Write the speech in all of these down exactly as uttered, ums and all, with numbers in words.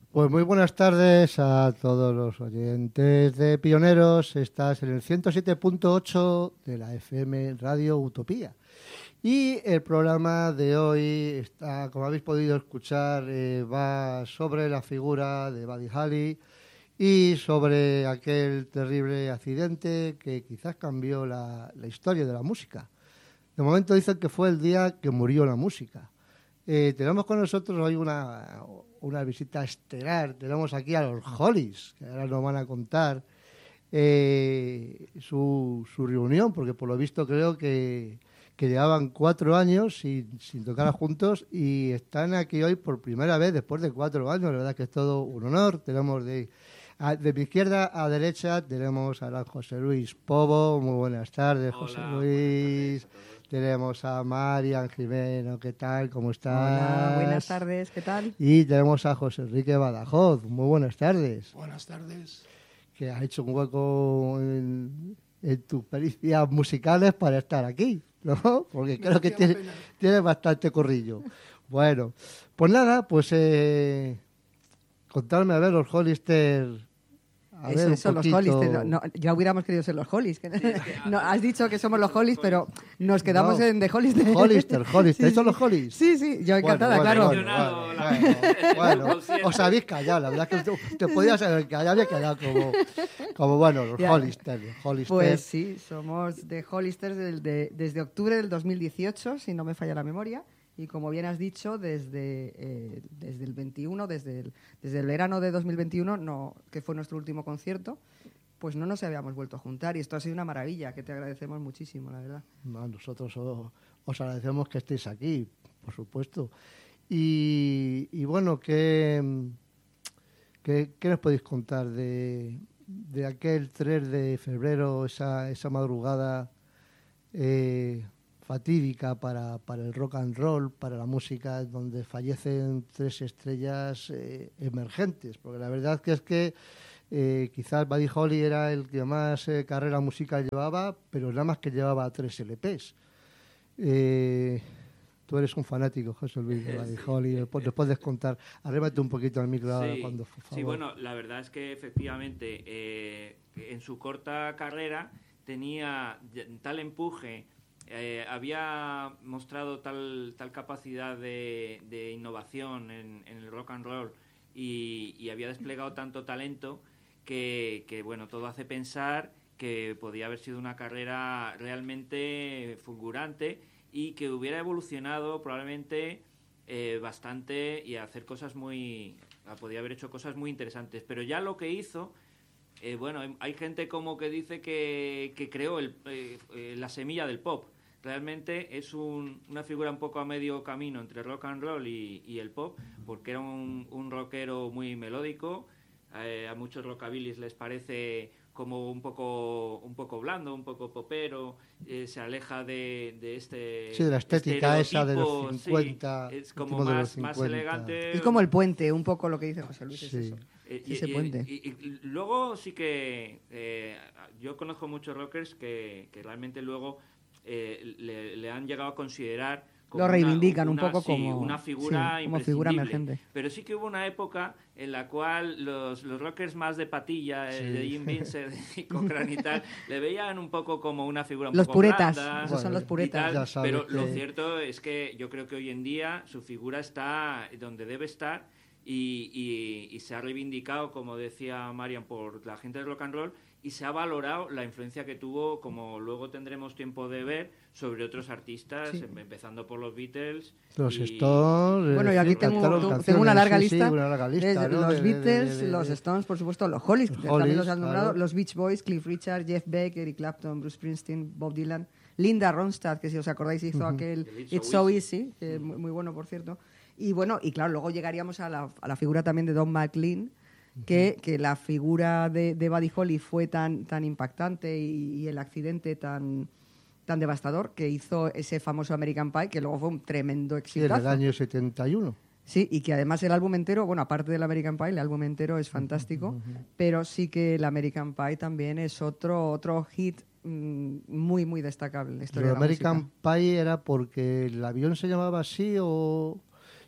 Pues muy buenas tardes a todos los oyentes de Pioneros. Estás en el ciento siete punto ocho de la F M Radio Utopía. Y el programa de hoy está, como habéis podido escuchar, eh, va sobre la figura de Buddy Holly y sobre aquel terrible accidente que quizás cambió la, la historia de la música. De momento dicen que fue el día que murió la música. Eh, tenemos con nosotros hoy una, una visita estelar. Tenemos aquí a los Hollies, que ahora nos van a contar eh, su, su reunión, porque por lo visto creo que, que llevaban cuatro años sin, sin tocar juntos y están aquí hoy por primera vez después de cuatro años. La verdad que es todo un honor. Tenemos de, a, de mi izquierda a derecha tenemos a José Luis Pobo. Muy buenas tardes, Hola, José Luis. Tenemos a Marian Jimeno, ¿qué tal? ¿Cómo estás? Hola, buenas tardes, ¿qué tal? Y tenemos a José Enrique Badajoz, muy buenas tardes. Buenas tardes. Que ha hecho un hueco en, en tus pericias musicales para estar aquí, ¿no? Porque Me creo que tiene, tiene bastante corrillo. Bueno, pues nada, pues eh, contadme a ver los Hollister. A eso, ver, eso, los Hollies. No, no, ya hubiéramos querido ser los Hollies. No, has dicho que somos los Hollies, pero nos quedamos no. en The Hollister. Hollister, Hollister. Sí, ¿Son los Hollies? Sí, sí, yo encantada, bueno, bueno, claro. Bueno, bueno, bueno, bueno. Os habéis callado, la verdad es que te podías haber callado, había quedado como, como bueno, los yeah. Hollister, Hollister. Pues sí, somos The Hollister de, desde octubre del dos mil dieciocho, si no me falla la memoria. Y como bien has dicho, desde, eh, desde el veintiuno, desde el, desde el verano de dos mil veintiuno, no, que fue nuestro último concierto, pues no nos habíamos vuelto a juntar. Y esto ha sido una maravilla, que te agradecemos muchísimo, la verdad. No, nosotros os, os agradecemos que estéis aquí, por supuesto. Y, y bueno, ¿qué, qué, ¿qué nos podéis contar de, de aquel tres de febrero, esa, esa madrugada eh, fatídica para, para el rock and roll, para la música, donde fallecen tres estrellas eh, emergentes? Porque la verdad que es que eh, quizás Buddy Holly era el que más eh, carrera musical llevaba, pero nada más que llevaba tres L Pes. Eh, tú eres un fanático, José Luis, de Buddy sí, Holly, eh, nos puedes contar. Arrémate un poquito al micro ahora sí, cuando, por favor. Sí, bueno, la verdad es que efectivamente eh, en su corta carrera tenía tal empuje. Eh, había mostrado tal, tal capacidad de, de innovación en, en el rock and roll y, y había desplegado tanto talento que, que, bueno, todo hace pensar que podía haber sido una carrera realmente fulgurante y que hubiera evolucionado probablemente eh, bastante y hacer cosas muy... podía haber hecho cosas muy interesantes. Pero ya lo que hizo... Eh, bueno, hay gente como que dice que, que creó el, eh, eh, la semilla del pop. Realmente es un, una figura un poco a medio camino entre rock and roll y, y el pop, porque era un, un rockero muy melódico. Eh, a muchos rockabilis les parece como un poco un poco blando, un poco popero, eh, se aleja de, de este sí, de la estética esa de los cincuenta, sí, es como más, más elegante. Es como el puente, un poco lo que dice José Luis, sí. es eso. Eh, ese y, puente. Y, y, y luego sí que eh, yo conozco muchos rockers que, que realmente luego eh, le, le han llegado a considerar como lo reivindican una, un poco sí, como una figura sí, como figura emergente. Pero sí que hubo una época en la cual los, los rockers más de patilla, sí. de Jim Vincent y Cochrane y tal, le veían un poco como una figura un los poco puretas, blanda, esos son los puretas. Tal, pero que... lo cierto es que yo creo que hoy en día su figura está donde debe estar y, y, y se ha reivindicado, como decía Marian, por la gente del rock and roll, y se ha valorado la influencia que tuvo, como luego tendremos tiempo de ver, sobre otros artistas, sí. empezando por los Beatles. Los y... Stones. Bueno, yo aquí tengo, tengo una larga lista. Sí, sí, una larga lista ¿no? Los de, Beatles, de, de, de, los Stones, por supuesto, los Hollies, que también los han nombrado, claro. Los Beach Boys, Cliff Richard, Jeff Beck, Eric Clapton, Bruce Springsteen, Bob Dylan, Linda Ronstadt, que si os acordáis hizo uh-huh. aquel It's, It's So Easy, easy que uh-huh. muy, muy bueno, por cierto. Y bueno, y claro, luego llegaríamos a la, a la figura también de Don McLean, Que, que la figura de, de Buddy Holly fue tan, tan impactante y, y el accidente tan, tan devastador que hizo ese famoso American Pie, que luego fue un tremendo éxito. Sí, en el año setenta y uno. Sí, y que además el álbum entero, bueno, aparte del American Pie, el álbum entero es fantástico, uh-huh. pero sí que el American Pie también es otro, otro hit mmm, muy, muy destacable en la historia ¿El de la American música. Pie era porque el avión se llamaba así o...?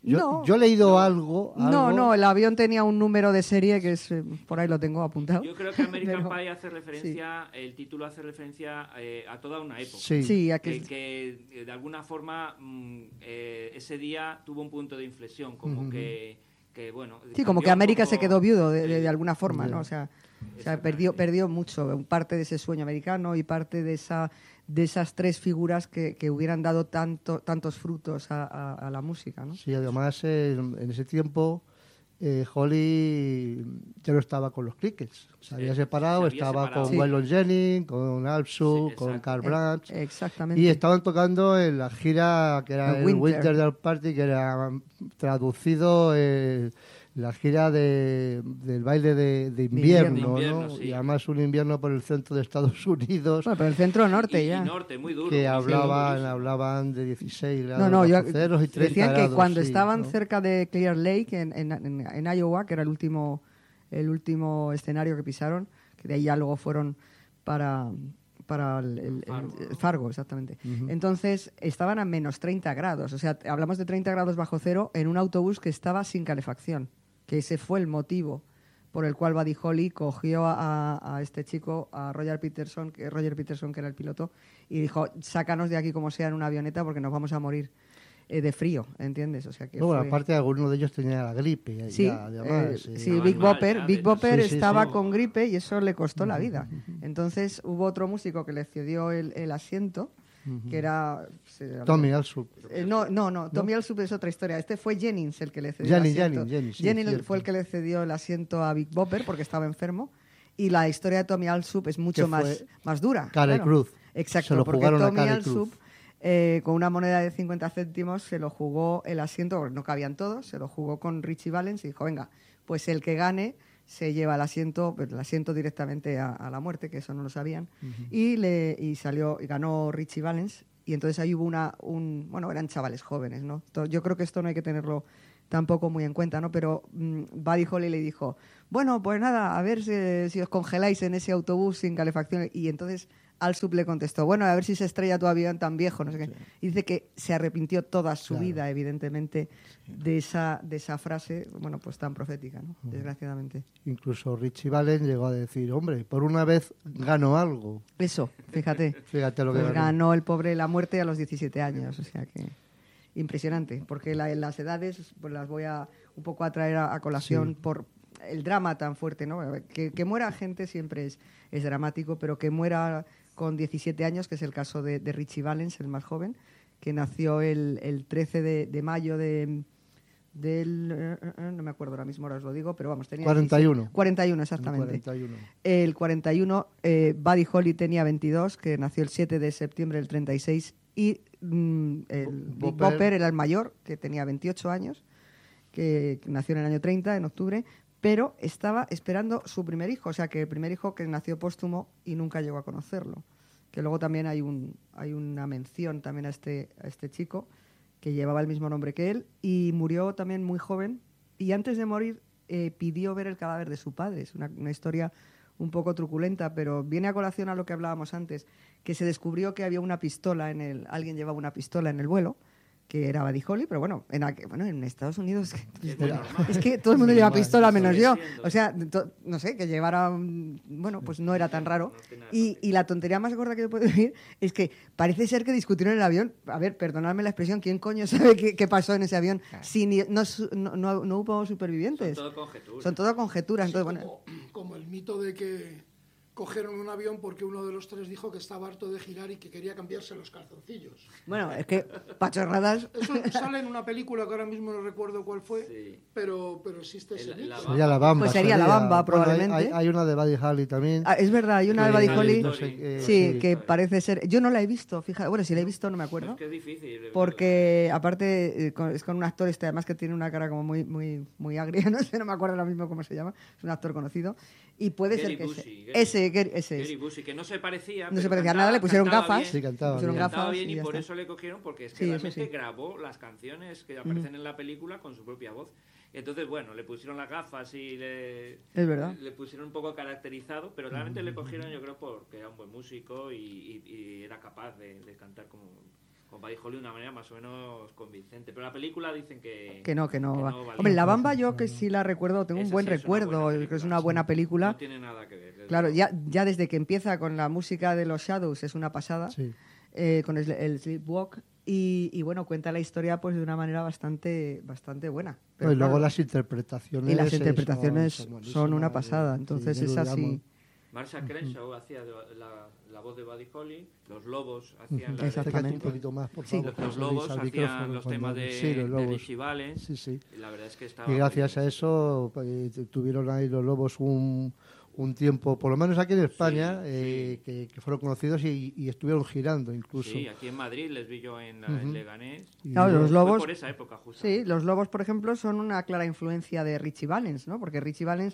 Yo, no, yo he leído algo, algo... No, no, el avión tenía un número de serie que es, eh, por ahí lo tengo apuntado. Yo creo que American Pero, Pie hace referencia, sí. el título hace referencia eh, a toda una época. Sí, sí a que, que, que de alguna forma mm, eh, ese día tuvo un punto de inflexión, como uh-huh. que, que, bueno... Sí, como que América poco... se quedó viudo de, de, de alguna forma, yeah. ¿no? O sea, o sea perdió, perdió mucho, parte de ese sueño americano y parte de esa... de esas tres figuras que, que hubieran dado tanto, tantos frutos a, a, a la música, ¿no? Sí, además eh, en ese tiempo eh, Holly ya no estaba con los Crickets, se había separado, se había estaba separado. con sí. Waylon Jennings, con Alsop, sí, con Carl Branch, eh, exactamente. Y estaban tocando en la gira que era el, el Winter. Winter Day Party, que era traducido eh, la gira de, del baile de, de invierno, de invierno, ¿no? Sí. Y además un invierno por el centro de Estados Unidos. Bueno, pero el centro norte y, ya. Y norte, muy duro. Que hablaban, sí. hablaban de dieciséis grados no, no, yo, ceros y treinta decían grados. Que cuando sí, estaban ¿no? cerca de Clear Lake, en, en, en, en Iowa, que era el último, el último escenario que pisaron, que de ahí ya luego fueron para... para el, el, Fargo, el, el Fargo, exactamente. Uh-huh. Entonces, estaban a menos treinta grados. O sea, hablamos de treinta grados bajo cero en un autobús que estaba sin calefacción. Que ese fue el motivo por el cual Buddy Holly cogió a, a este chico, a Roger Peterson, que Roger Peterson, que era el piloto, y dijo, sácanos de aquí como sea en una avioneta porque nos vamos a morir eh, de frío, ¿entiendes? O sea que no, bueno, fue... aparte alguno de ellos tenía la gripe. Sí, ya, además, eh, eh, sí Big Bopper, Big Bopper sí, estaba sí, sí. con gripe y eso le costó la vida. Entonces hubo otro músico que le cedió el, el asiento, que era... Tommy Allsup. Eh, no, no, no, Tommy ¿No? Allsup es otra historia. Este fue Jennings el que le cedió Jennings, el asiento. Jennings, Jennings, sí, Jennings cierto. fue el que le cedió el asiento a Big Bopper porque estaba enfermo. Y la historia de Tommy Allsup es mucho más, más dura. Cara claro. Cruz. Exacto, se lo porque jugaron Tommy a Cara Allsup, Cruz. Eh, con una moneda de cincuenta céntimos, se lo jugó el asiento, porque no cabían todos, se lo jugó con Richie Valens y dijo, venga, pues el que gane se lleva el asiento, el asiento directamente a, a la muerte, que eso no lo sabían. Uh-huh. Y, le, y salió, y ganó Richie Valens. Y entonces ahí hubo una, un, bueno, eran chavales jóvenes, ¿no? Yo creo que esto no hay que tenerlo tampoco muy en cuenta, ¿no? Pero um, Buddy Holly le dijo, bueno, pues nada, a ver si, si os congeláis en ese autobús sin calefacción. Y entonces Allsup le contestó, bueno, a ver si se estrella tu avión tan viejo, no sé qué. Sí. Y dice que se arrepintió toda su claro. vida, evidentemente, de esa, de esa frase, bueno, pues tan profética, ¿no? Uh-huh. Desgraciadamente. Incluso Richie Valens llegó a decir, hombre, por una vez ganó algo. Eso, fíjate. Fíjate lo que pues ganó. ganó el pobre la muerte a los diecisiete años, o sea que... Impresionante, porque la, las edades pues las voy a un poco a traer a, a colación sí. por el drama tan fuerte, ¿no? Que, que muera gente siempre es, es dramático, pero que muera con diecisiete años, que es el caso de, de Richie Valens, el más joven, que nació el, el trece de mayo de, del... Uh, no me acuerdo ahora mismo, ahora os lo digo, pero vamos, tenía... cuarenta y uno. cuarenta y uno, exactamente. El cuarenta y uno. El cuarenta y uno, eh, Buddy Holly tenía veintidós, que nació el siete de septiembre del treinta y seis, y mm, el Big Bopper. Bopper era el mayor, que tenía veintiocho años, que nació en el año treinta, en octubre, pero estaba esperando su primer hijo, o sea, que el primer hijo que nació póstumo y nunca llegó a conocerlo. Que luego también hay, un, hay una mención también a este, a este chico, que llevaba el mismo nombre que él, y murió también muy joven, y antes de morir eh, pidió ver el cadáver de su padre. Es una, una historia un poco truculenta, pero viene a colación a lo que hablábamos antes, que se descubrió que había una pistola en el... Alguien llevaba una pistola en el vuelo, que era Buddy Holly, pero bueno, en, bueno, en Estados Unidos es que, es que todo el mundo lleva pistola menos yo. O sea, to, no sé, que llevara... Un, bueno, pues no era tan raro. Y, y la tontería más gorda que puedo decir es que parece ser que discutieron en el avión. A ver, perdonadme la expresión, ¿quién coño sabe qué, qué pasó en ese avión? Si ni, no, no, no, no hubo supervivientes. Son todo conjeturas. Son todo conjeturas. Sí, entonces, como, bueno. como el mito de que cogieron un avión porque uno de los tres dijo que estaba harto de girar y que quería cambiarse los calzoncillos. Bueno, es que pachorradas... Eso sale en una película que ahora mismo no recuerdo cuál fue, sí. pero, pero existe ese el, mito. Sería La Bamba. Pues sería sería, La Bamba, probablemente. Bueno, hay, hay, hay una de Buddy Holly también. Ah, es verdad, hay una de Buddy Holly. No sé, eh, sí, sí, que parece ser... Yo no la he visto, fíjate. Bueno, si la he visto no me acuerdo. Es que es difícil. Porque, aparte, eh, con, es con un actor este, además que tiene una cara como muy muy muy agria, no sé, no me acuerdo ahora mismo cómo se llama. Es un actor conocido. Y puede Gary ser que Busey, ese... Gary, ese, Gary, ese Gary Busey, que no se parecía. No se parecía a nada, le pusieron gafas. Bien, sí, cantaba, pusieron bien. gafas cantaba bien y, y por está. eso le cogieron, porque es que sí, realmente sí. grabó las canciones que aparecen mm. en la película con su propia voz. Entonces, bueno, le pusieron las gafas y le, es verdad. le pusieron un poco caracterizado, pero realmente mm. le cogieron, yo creo, porque era un buen músico y, y, y era capaz de, de cantar como... con Buddy Holly de una manera más o menos convincente. Pero la película dicen que... Que no, que no. Que va. no valía. Hombre, La Bamba yo que sí la recuerdo, tengo Esa un buen sí es una recuerdo, buena que es película, una buena sí. película. No tiene nada que ver. desde Claro, luego. ya, ya desde que empieza con la música de los Shadows es una pasada, Sí. eh, con el, el Sleepwalk, y, y bueno, cuenta la historia pues de una manera bastante, bastante buena. Pero y luego claro, las interpretaciones. y las eh, interpretaciones son, son son una buenísimas, pasada, eh, entonces sí, es Neil así. Diamond. Marsha Crenshaw hacía de- la, la voz de Buddy Holly, los Lobos hacían la de- Exactamente. Acércate un poquito más, por Sí. favor. Los José Lobos Luis, al hacían micrófono los cuando temas hables. de, Sí, los de lobos. Richie Valens. Sí, sí. Y la verdad es que estaba Y gracias muy a bien. eso pues, tuvieron ahí los Lobos un, un tiempo, por lo menos aquí en España, Sí, eh, sí. Que, que fueron conocidos y, y estuvieron girando incluso. Sí, aquí en Madrid les vi yo en, en Ujú. Leganés. Y Claro, los Fue Lobos, por esa época, justo. sí, los Lobos, por ejemplo, son una clara influencia de Richie Valens, ¿no? Porque Richie Valens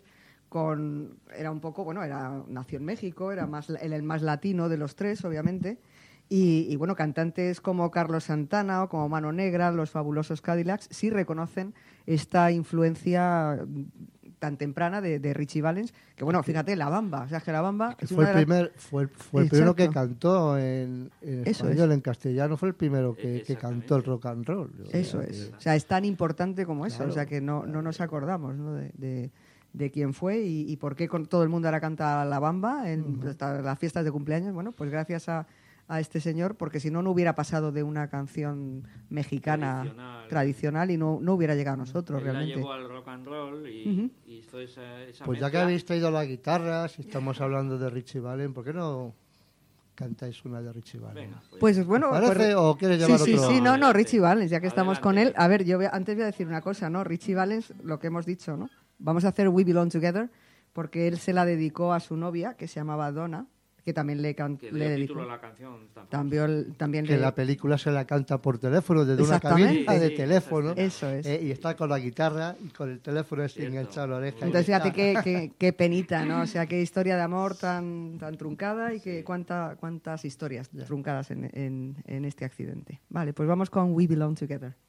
con era un poco, bueno, era nació en México, era más el, el más latino de los tres, obviamente. Y, y, bueno, cantantes como Carlos Santana o como Mano Negra, los fabulosos Cadillacs, sí reconocen esta influencia tan temprana de, de Richie Valens, que bueno, fíjate, La Bamba, o sea, que La Bamba que es fue una el de las- primer fue, el- fue el primero que Exacto. cantó en, en Eso español, es. en castellano, fue el primero que, Eh, que cantó el exactamente. rock and roll. O sea, Eso que- es. O sea, es tan importante como eso. Claro, O sea, que no, no nos acordamos, ¿no? de, de, de quién fue y, y por qué con todo el mundo ahora canta La Bamba en hasta las fiestas de cumpleaños. Bueno, pues gracias a, a este señor, porque si no, no hubiera pasado de una canción mexicana Tradicional. tradicional y no, no hubiera llegado a nosotros Él la realmente. llevó al rock and roll y, Ujú. y hizo esa, esa Pues ya que mezcla. habéis traído la guitarra, si estamos hablando de Richie Valens, ¿por qué no cantáis una de Richie Valens? Venga, pues, Pues bueno, ¿Te parece pues- o quieres sí, llevar sí, otro? sí, no, no, Adelante. Richie Valens, ya que estamos con él. Adelante. A ver, yo voy a- antes voy a decir una cosa, ¿no? Richie Valens, lo que hemos dicho, ¿no? Vamos a hacer We Belong Together, porque él se la dedicó a su novia, que se llamaba Donna, que también le, can- que le dio dedicó. título a la canción. tan famosa. También, también Que le... la película se la canta por teléfono, desde una Exactamente. cabina de Sí, teléfono. Eso es. eh, y está con la guitarra y con el teléfono así Cierto. enganchado a la oreja. Entonces y fíjate está- qué, qué, qué penita, ¿no? O sea, qué historia de amor tan, tan truncada y que cuánta, cuántas historias truncadas en, en, en este accidente. Vale, pues vamos con We Belong Together.